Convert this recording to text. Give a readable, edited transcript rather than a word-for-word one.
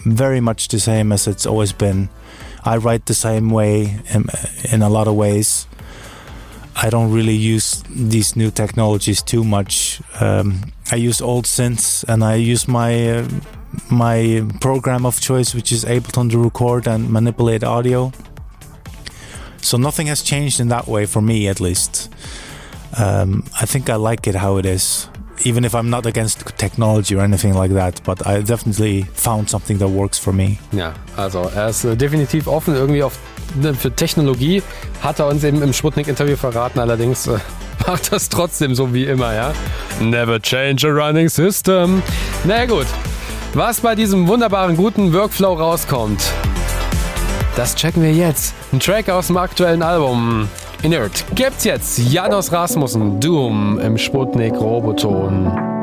very much the same as it's always been. I write the same way in a lot of ways. I don't really use these new technologies too much. I use old synths, and I use my program of choice, which is Ableton to record and manipulate audio. So nothing has changed in that way for me, at least. I think I like it how it is, even if I'm not against technology or anything like that, but I definitely found something that works for me. Ja, also er ist definitiv offen irgendwie für Technologie, hat er uns eben im Sputnik-Interview verraten, allerdings macht das trotzdem so wie immer, ja. Never change a running system. Na gut, was bei diesem wunderbaren, guten Workflow rauskommt, das checken wir jetzt. Ein Track aus dem aktuellen Album Inert gibt's jetzt. Janos Rasmussen, Doom im Sputnik Roboton.